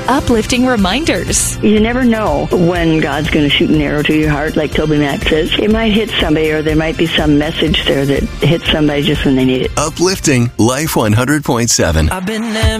uplifting reminders. You never know when God's going to shoot an arrow to your heart, like Toby Mac says. It might hit somebody, or there might be some message there that hits somebody just when they need it. Uplifting Life 100.7. I've been